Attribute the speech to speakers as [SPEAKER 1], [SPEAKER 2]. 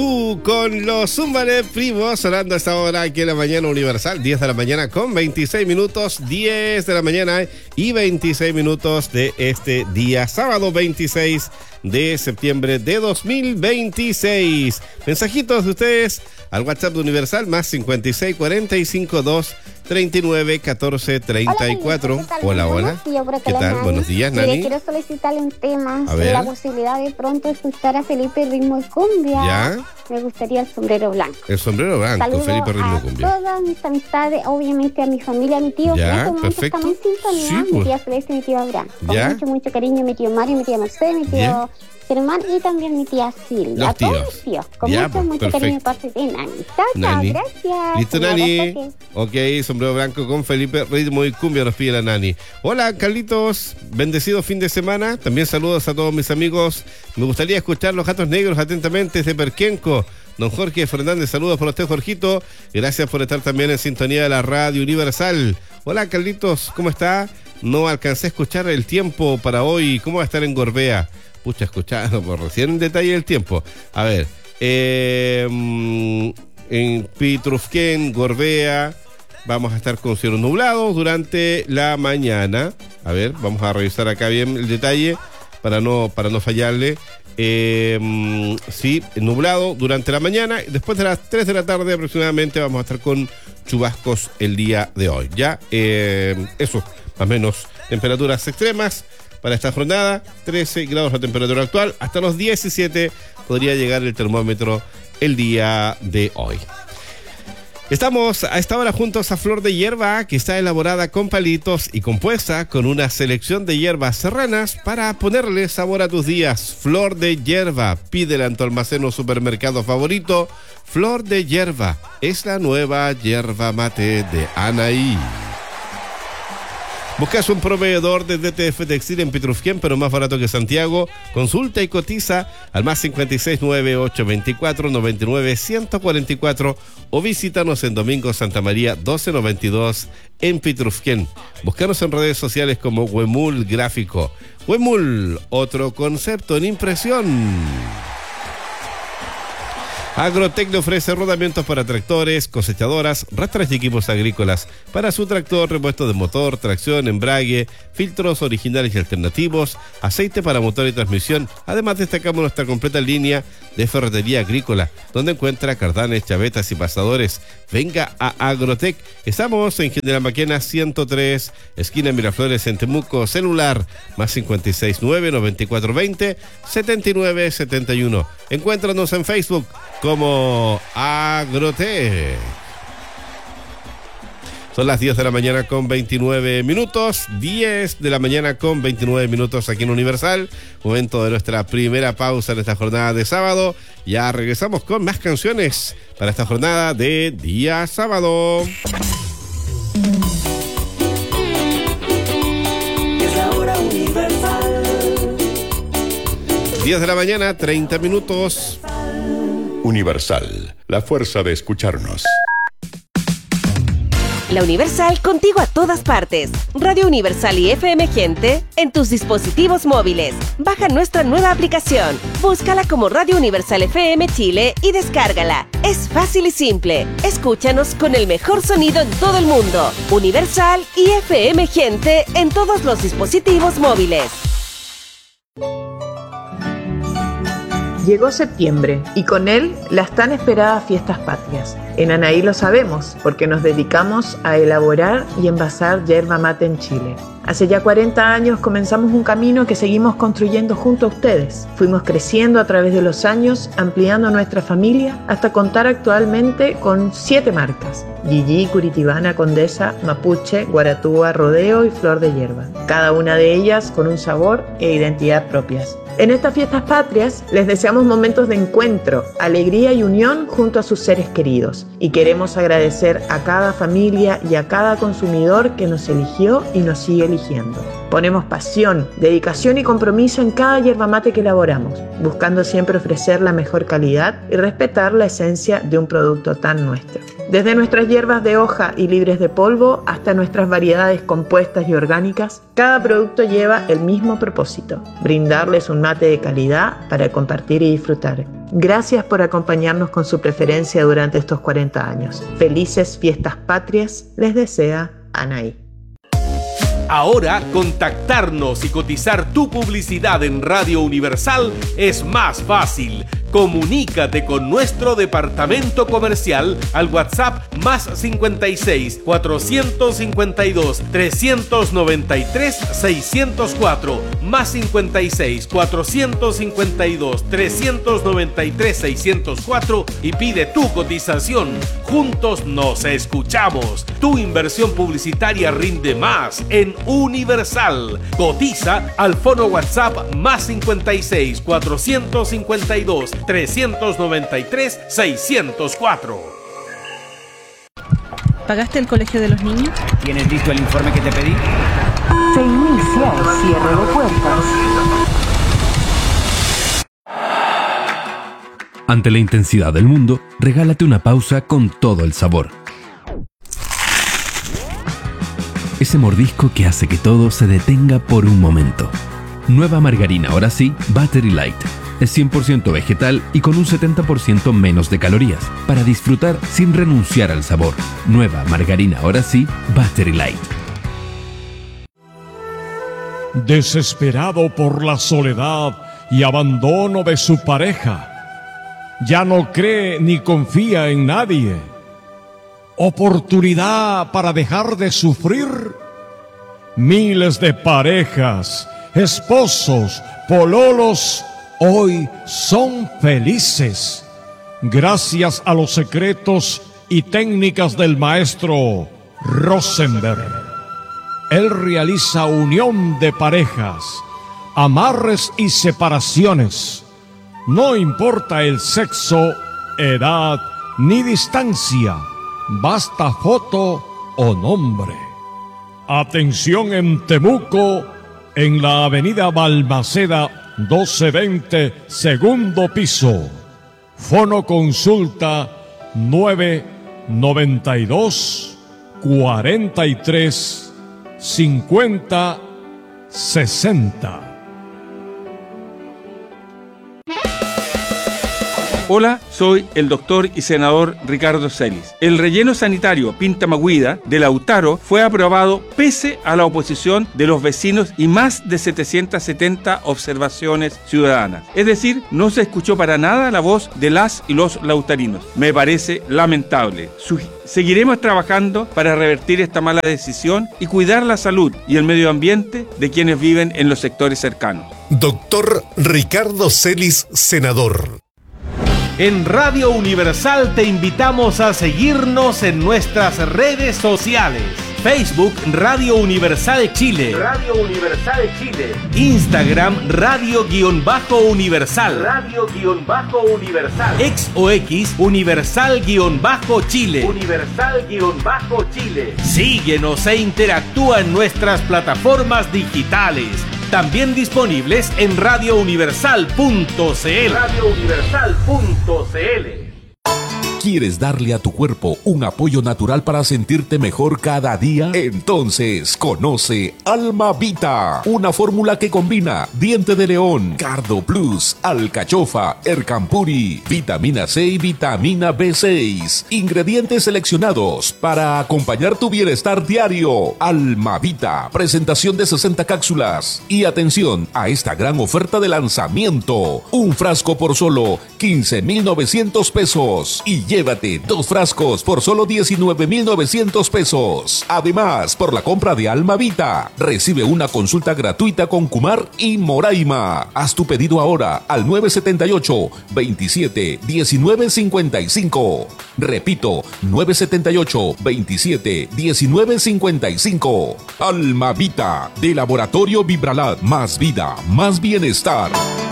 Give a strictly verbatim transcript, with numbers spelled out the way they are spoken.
[SPEAKER 1] Con los Zúmbale Primos sonando a esta hora aquí en la mañana universal, diez de la mañana con veintiséis minutos, diez de la mañana y veintiséis minutos de este día, sábado veintiséis de septiembre de dos mil veintiséis. Mensajitos de ustedes al WhatsApp de Universal, más cincuenta y seis, cuarenta y cinco, dos, treinta y nueve, catorce, treinta y cuatro. Hola, hola. ¿Qué tal? Buenos días, Nani.
[SPEAKER 2] Mire, quiero solicitarle un tema
[SPEAKER 1] A
[SPEAKER 2] sobre
[SPEAKER 1] ver.
[SPEAKER 2] la posibilidad de pronto escuchar a Felipe Ritmo y Cumbia.
[SPEAKER 1] ¿Ya?
[SPEAKER 2] Me gustaría el sombrero blanco.
[SPEAKER 1] El sombrero blanco,
[SPEAKER 2] Saludos
[SPEAKER 1] Felipe Ritmo
[SPEAKER 2] a
[SPEAKER 1] Cumbia.
[SPEAKER 2] todas mis amistades, obviamente a mi familia, a mi tío,
[SPEAKER 1] Ya,
[SPEAKER 2] que en este momento
[SPEAKER 1] perfecto.
[SPEAKER 2] estamos en sintonía,
[SPEAKER 1] Sí,
[SPEAKER 2] mi
[SPEAKER 1] pues.
[SPEAKER 2] tía Celeste y mi tío Abraham. Con
[SPEAKER 1] Ya.
[SPEAKER 2] mucho, mucho cariño, mi tío Mario, mi tía Mercedes, mi tío
[SPEAKER 1] Bien.
[SPEAKER 2] Germán y también mi tía Silvia.
[SPEAKER 1] Los
[SPEAKER 2] A todos
[SPEAKER 1] tíos.
[SPEAKER 2] mis tíos. Con
[SPEAKER 1] Ya,
[SPEAKER 2] mucho,
[SPEAKER 1] pues,
[SPEAKER 2] mucho cariño de
[SPEAKER 1] perfecto.
[SPEAKER 2] parte de Nani. Chao, chao,
[SPEAKER 1] Nani.
[SPEAKER 2] gracias.
[SPEAKER 1] Listo,
[SPEAKER 2] Un
[SPEAKER 1] Nani.
[SPEAKER 2] abrazote.
[SPEAKER 1] Ok, sombrero blanco con Felipe Ritmo y Cumbia nos pide la Nani. Hola, Carlitos. Bendecido fin de semana. También saludos a todos mis amigos. Me gustaría escuchar Los Gatos Negros atentamente desde Perquenco. Don Jorge Fernández, saludos por usted, Jorgito. Gracias por estar también en sintonía de la Radio Universal. Hola, Carlitos, ¿cómo está? No alcancé a escuchar el tiempo para hoy. ¿Cómo va a estar en Gorbea? Pucha, escuchando por recién en detalle el tiempo. A ver, eh, en Pitrufquén, Gorbea, vamos a estar con cielos nublados durante la mañana. A ver, vamos a revisar acá bien el detalle para no, para no fallarle. Eh, sí, nublado durante la mañana. Después de las tres de la tarde aproximadamente vamos a estar con chubascos el día de hoy. Ya, eh, eso, más o menos temperaturas extremas para esta jornada. trece grados la temperatura actual. Hasta los diecisiete podría llegar el termómetro el día de hoy. Estamos a esta hora juntos a Flor de Hierba, que está elaborada con palitos y compuesta con una selección de hierbas serranas para ponerle sabor a tus días. Flor de Hierba, pídela en tu almacén o supermercado favorito. Flor de Hierba es la nueva yerba mate de Anaí. ¿Buscas un proveedor de D T F Textil en Pitrufquén, pero más barato que Santiago? Consulta y cotiza al más cincuenta y seis, nueve ocho veinticuatro, noventa y nueve, ciento cuarenta y cuatro o visítanos en Domingo Santa María doce noventa y dos en Pitrufquén. Búscanos en redes sociales como Huemul Gráfico. Huemul, otro concepto en impresión. Agrotec le ofrece rodamientos para tractores, cosechadoras, rastras y equipos agrícolas. Para su tractor, repuesto de motor, tracción, embrague, filtros originales y alternativos, aceite para motor y transmisión. Además, destacamos nuestra completa línea de ferretería agrícola, donde encuentra cardanes, chavetas y pasadores. Venga a Agrotec. Estamos en General Maquena ciento tres, esquina Miraflores en Temuco. Celular más cincuenta y seis, nueve noventa y cuatro veinte, setenta y nueve setenta y uno. Encuéntranos en Facebook como Agrotec. Son las diez de la mañana con veintinueve minutos, diez de la mañana con veintinueve minutos aquí en Universal. Momento de nuestra primera pausa en esta jornada de sábado. Ya regresamos con más canciones para esta jornada de día sábado.
[SPEAKER 3] Es la hora universal.
[SPEAKER 1] diez de la mañana, treinta minutos.
[SPEAKER 4] Universal, la fuerza de escucharnos.
[SPEAKER 5] La Universal contigo a todas partes. Radio Universal y F M Gente en tus dispositivos móviles. Baja nuestra nueva aplicación. Búscala como Radio Universal F M Chile y descárgala. Es fácil y simple. Escúchanos con el mejor sonido en todo el mundo. Universal y F M Gente en todos los dispositivos móviles.
[SPEAKER 6] Llegó septiembre y con él las tan esperadas fiestas patrias. En Anaí lo sabemos porque nos dedicamos a elaborar y envasar yerba mate en Chile. Hace ya cuarenta años comenzamos un camino que seguimos construyendo junto a ustedes. Fuimos creciendo a través de los años, ampliando nuestra familia hasta contar actualmente con siete marcas: Gigi, Curitibana, Condesa, Mapuche, Guaratúa, Rodeo y Flor de Hierba. Cada una de ellas con un sabor e identidad propias. En estas fiestas patrias les deseamos momentos de encuentro, alegría y unión junto a sus seres queridos. Y queremos agradecer a cada familia y a cada consumidor que nos eligió y nos sigue eligiendo. Ponemos pasión, dedicación y compromiso en cada yerba mate que elaboramos, buscando siempre ofrecer la mejor calidad y respetar la esencia de un producto tan nuestro. Desde nuestras hierbas de hoja y libres de polvo hasta nuestras variedades compuestas y orgánicas, cada producto lleva el mismo propósito: brindarles un mate de calidad para compartir y disfrutar. Gracias por acompañarnos con su preferencia durante estos cuarenta años. Felices fiestas patrias les desea Anaí.
[SPEAKER 7] Ahora, contactarnos y cotizar tu publicidad en Radio Universal es más fácil. Comunícate con nuestro departamento comercial al WhatsApp más cincuenta y seis, cuatrocientos cincuenta y dos, trescientos noventa y tres, seiscientos cuatro, más cincuenta y seis, cuatrocientos cincuenta y dos, trescientos noventa y tres, seiscientos cuatro y pide tu cotización. Juntos nos escuchamos. Tu inversión publicitaria rinde más en Universal. Cotiza al fono WhatsApp más cincuenta y seis, cuatrocientos cincuenta y dos, trescientos noventa y tres, seiscientos cuatro.
[SPEAKER 8] ¿Pagaste el colegio de los niños?
[SPEAKER 9] ¿Tienes listo el informe que te pedí?
[SPEAKER 10] Se inicia el cierre de puertas.
[SPEAKER 11] Ante la intensidad del mundo, regálate una pausa con todo el sabor. Ese mordisco que hace que todo se detenga por un momento. Nueva margarina, ahora sí, Battery Light. Es cien por ciento vegetal y con un setenta por ciento menos de calorías, para disfrutar sin renunciar al sabor. Nueva margarina, ahora sí, Battery Light.
[SPEAKER 12] Desesperado por la soledad y abandono de su pareja, ya no cree ni confía en nadie. Oportunidad para dejar de sufrir. Miles de parejas, esposos, pololos, hoy son felices gracias a los secretos y técnicas del maestro Rosenberg. Él realiza unión de parejas, amarres y separaciones. No importa el sexo, edad ni distancia, basta foto o nombre. Atención en Temuco, en la avenida Balmaceda doce veinte, segundo piso. Fono consulta nueve noventa y dos, cuarenta y tres, cincuenta, sesenta.
[SPEAKER 13] Hola, soy el doctor y senador Ricardo Celis. El relleno sanitario Pinta Maguida de Lautaro fue aprobado pese a la oposición de los vecinos y más de setecientas setenta observaciones ciudadanas. Es decir, no se escuchó para nada la voz de las y los lautarinos. Me parece lamentable. Su- Seguiremos trabajando para revertir esta mala decisión y cuidar la salud y el medio ambiente de quienes viven en los sectores cercanos.
[SPEAKER 14] Doctor Ricardo Celis, senador.
[SPEAKER 7] En Radio Universal te invitamos a seguirnos en nuestras redes sociales. Facebook Radio Universal Chile. Radio Universal Chile. Instagram Radio-Universal. Radio-Universal. Ex o X Universal-Chile. Universal-Chile. Síguenos e interactúa en nuestras plataformas digitales. También disponibles en radio universal punto c l. radio universal punto c l.
[SPEAKER 15] ¿Quieres darle a tu cuerpo un apoyo natural para sentirte mejor cada día? Entonces, conoce Almavita, una fórmula que combina diente de león, Cardo Plus, alcachofa, ercampuri, vitamina C y vitamina B seis. Ingredientes seleccionados para acompañar tu bienestar diario. Almavita, presentación de sesenta cápsulas. Y atención a esta gran oferta de lanzamiento. Un frasco por solo quince mil novecientos pesos. Y llévate dos frascos por solo diecinueve mil novecientos pesos. Además, por la compra de Almavita, recibe una consulta gratuita con Kumar y Moraima. Haz tu pedido ahora al nueve siete ocho, veintisiete, diecinueve cincuenta y cinco. Repito, nueve siete ocho, veintisiete, diecinueve cincuenta y cinco. Almavita, de Laboratorio Vibralat. Más vida, más bienestar.